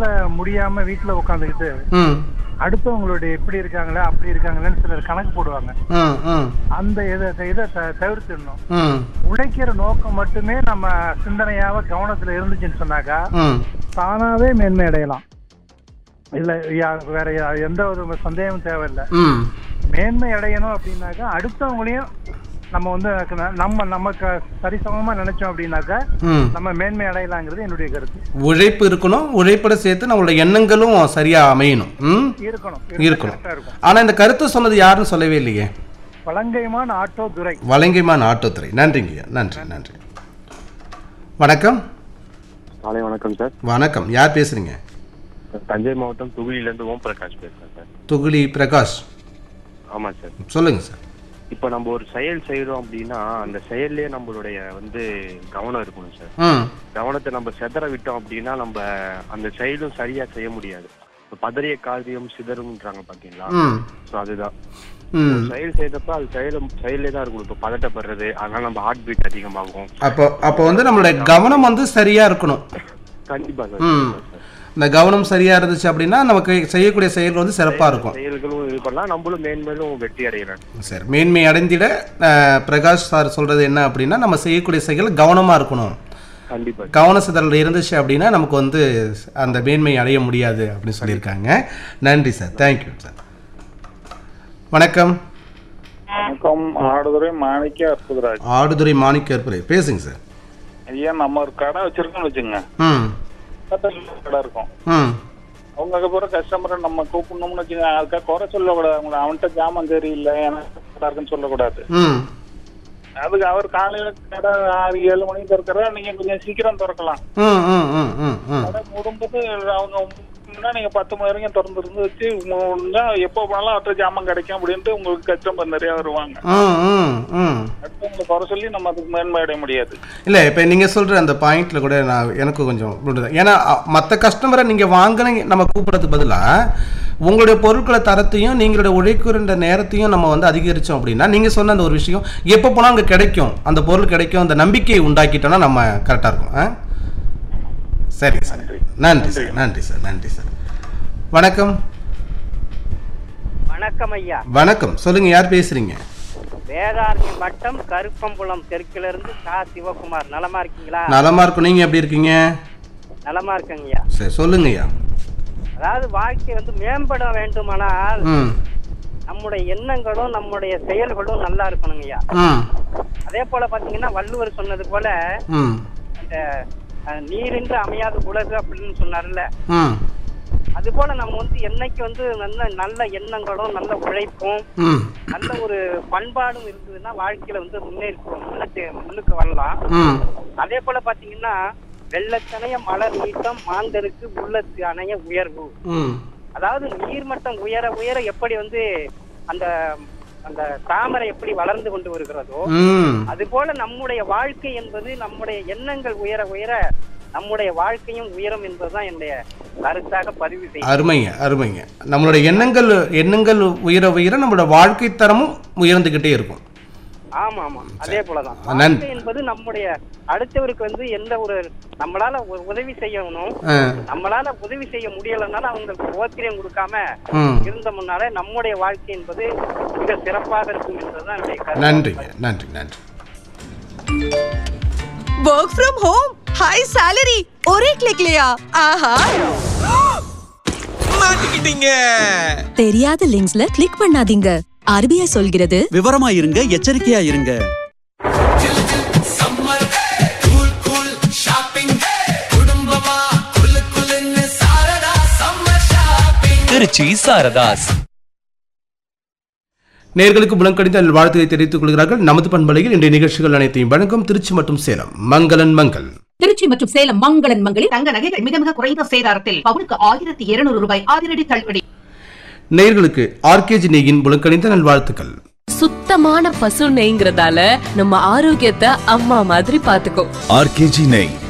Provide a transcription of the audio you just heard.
நம்மளால முடியாம வீட்டுல உட்காந்துக்கிட்டு அடுத்தவங்களுடைய எப்படி இருக்காங்களா அப்படி இருக்காங்களேன்னு சிலர் கணக்கு போடுவாங்க. அந்த இதை தவிர்த்துடணும். உழைக்கிற நோக்கம் மட்டுமே நம்ம சிந்தனையாவ கவனத்துல இருந்துச்சுன்னு சொன்னாக்கா தானாவே மேன்மை அடையலாம். இதுல வேற எந்த ஒரு சந்தேகமும் தேவையில்லை. மேன்மை அடையணும் அப்படின்னாக்கா அடுத்தவங்களையும் நம்ம வந்து நமக்கு சரிசமமா நினைச்சோம் அப்படின்னாக்கா நம்ம மேன்மை அடையலாங்கிறது என்னுடைய கருத்து. உழைப்பு இருக்கணும், உழைப்போட சேர்த்து நம்மளோட எண்ணங்களும் சரியா அமையணும் இருக்கணும். ஆனா இந்த கருத்து சொன்னது யாருன்னு சொல்லவே இல்லையே. வலங்கைமான் ஆட்டோதுரை. வலங்கைமான் ஆட்டோதுரை. நன்றிங்க. நன்றி நன்றி. வணக்கம். காலை வணக்கம் சார். வணக்கம். யார் பேசுறீங்க? தஞ்சை மாவட்டம் துகுலியிலிருந்து ஓம் பிரகாஷ் பேசுறேன் சார். துகுலி பிரகாஷ். ஆமா சார். சொல்லுங்க சார். இப்ப நம்ம ஒரு செயல் செய்யறோம் அப்படின்னா அந்த செயல்லே நம்மளுடைய கவனம் இருக்கணும் சார். கவனத்தை நம்ம செதற விட்டோம் அப்படின்னா நம்ம அந்த செயலும் சரியா செய்ய முடியாது. பதறிய காரியம் சிதறும்ன்றாங்க பாத்தீங்களா? அதுதான் செயல் செய்தப்ப அது செயலே தான் இருக்கணும். இப்ப பதட்டப்படுறது, அதனால நம்ம ஹார்ட் பீட் அதிகமாகும். அப்போ வந்து நம்மளுடைய கவனம் சரியா இருக்கணும். கண்டிப்பா சார். இந்த கவனம் சரியா இருந்துச்சு அப்படின்னா நமக்கு செய்யக்கூடிய செயல் சிறப்பா இருக்கும். செயல்களும் இது பண்ணலாம், நம்மளும் மேன்மேலும் வெற்றி அடையலாம். சரி, மேன்மை அடைந்திட பிரகாஷ் சார் சொல்றது என்ன அப்படின்னா நம்ம செய்யக்கூடிய செயல் கவனமா இருக்கணும். கண்டிப்பா கவன சிதறல் இருந்துச்சு அப்படின்னா நமக்கு அந்த மேன்மை அடைய முடியாது அப்படின்னு சொல்லியிருக்காங்க. நன்றி சார். Thank you sir. வணக்கம். வணக்கம். ஆடுதுறை மாணிக்க அற்புதராஜ். ஆடுதுறை மாணிக்க அற்புதராஜ் பேசுங்க சார். ஐயா, நம்ம ஒரு கடை வச்சிருக்கோம்னு வச்சுங்க. கடை இருக்கும். அவங்க போற கஸ்டமரை நம்ம கூப்பிடணும்னு வச்சுங்க, அதுக்காக குறை சொல்லக்கூடாது. அவங்கள அவன்கிட்ட ஜாமான் சரியில்லை இருக்குன்னு சொல்லக்கூடாது. அதுக்கு அவர் காலையில கடை 6-7 மணிக்கு திறக்கிற, நீங்க கொஞ்சம் சீக்கிரம் திறக்கலாம். கடை மூடும்போது அவங்க நீங்க 10 மணி வரைக்கும் திறந்து இருந்து வச்சு எப்போ போனாலும் அவற்றை ஜாமான் கிடைக்கும் அப்படின்ட்டு உங்களுக்கு கஸ்டமர் நிறைய வருவாங்க. அடுத்தவங்களை குறை சொல்லி நம்ம அதுக்கு மேன்மை அடைய முடியாது. இல்ல இப்ப நீங்க சொல்ற அந்த பாயிண்ட்ல கூட எனக்கு கொஞ்சம், ஏன்னா மற்ற கஸ்டமரை நீங்க வாங்கின நம்ம கூப்பிடறதுக்கு பதிலா உங்களுடைய பொருட்களை தரத்தையும் நீங்களுடைய உழைக்கிற நேரத்தையும் நம்ம அதிகரிச்சோம் அப்படின்னா நீங்க சொன்ன அந்த ஒரு விஷயம் எப்போ போனா அங்க கிடைக்கும், அந்த பொருள் கிடைக்கும், அந்த நம்பிக்கையை உண்டாக்கிட்டோம்னா நம்ம கரெக்டா இருக்கும். சரி சார். நன்றி சார். நன்றி சார். நன்றி சார். வணக்கம். வணக்கம் ஐயா. வணக்கம். சொல்லுங்க, யார் பேசுறீங்க? வேதாரண்ய மட்டம் கருப்பம்புலம் தெற்குல இருந்து கா சிவகுமார். நலமா இருக்கீங்களா? நலமா இருக்கும். நீங்க எப்படி இருக்கீங்க? நலமா இருக்கங்க ஐயா. சரி, சொல்லுங்க ஐயா. அதாவது வாழ்க்கை மேம்பட வேண்டுமானால் நம்முடைய எண்ணங்களும் நம்முடைய செயல்களும் நல்லா இருக்கணுங்க ஐயா. அதே போல பாத்தீங்கன்னா வள்ளுவர் சொன்னது போல அந்த நீரின்றி அமையாத உலகு அப்படின்னு சொன்னார்ல, அது போல நம்ம என்னைக்கு நல்ல எண்ணங்களும் நல்ல உழைப்பும் நல்ல ஒரு பண்பாடும் இருந்ததுன்னா வாழ்க்கையில முன்னுக்கு வரலாம். அதே போல பாத்தீங்கன்னா வெள்ளத்தனைய மலர் நீட்டம் மாந்தருக்கு உள்ளத்து அணைய உயர்வு. அதாவது நீர்மட்டம் உயர உயர எப்படி அந்த அந்த தாமரை எப்படி வளர்ந்து கொண்டு வருகிறதோ அது போல நம்முடைய வாழ்க்கை என்பது நம்முடைய எண்ணங்கள் உயர உயர நம்முடைய வாழ்க்கையும் உயரும் என்பதுதான் என்னுடைய கருத்தாக பதிவு செய்யும். அருமைங்க, அருமைங்க. நம்மளுடைய எண்ணங்கள் உயர உயர நம்மளோட வாழ்க்கை தரமும் உயர்ந்துகிட்டே இருக்கும். ஆமா ஆமா, அதே போலதான் வாழ்க்கை என்பது நம்முடைய அடுத்தவருக்கு எந்த ஒரு நம்மளால உதவி செய்யணும், நம்மளால உதவி செய்ய முடியலனால அவங்களுக்கு ஓத்திரியம் கொடுக்காம இருந்தோம்னால நம்முடைய வாழ்க்கை என்பது மிக சிறப்பாக இருக்கும் என்பதுதான் என்னுடைய கருத்து. நன்றிங்க. நன்றி நன்றி. Work from home, high salary, ஒரே கிளிக்லயா? ஆஹா, மாட்டிக்கிட்டீங்க. தெரியாத லிங்க்ஸ்ல கிளிக் பண்ணாதீங்க. RBI சொல்கிறது, விவரமா இருங்க, எச்சரிக்கையா இருங்க. திருச்சி சாரதாஸ் நேயர்களுக்கு புலங்கடிந்த வாழ்த்துக்களை தெரிவித்துக் கொள்கிறார்கள். நமது பண்பலையில் இன்றைய நிகழ்ச்சிகள் அனைத்தையும் வழங்கும் திருச்சி மற்றும் சேலம் மங்களன் மங்கள். திருச்சி மற்றும் சேலம் மங்களன் மங்களில் தங்க நகைகள் மிக மிக குறைந்த சேதாரத்தில் பவுனுக்கு 1200 ரூபாய் அதிரடி தள்ளுபடி. நேயர்களுக்கு ஆர்கேஜி நெய்யின் புலங்கடிந்த நல்வாழ்த்துக்கள். சுத்தமான பசு நெய்ங்கிறதால நம்ம ஆரோக்கியத்தை அம்மா மாதிரி பாத்துக்கோ. ஆர்கேஜி நெய்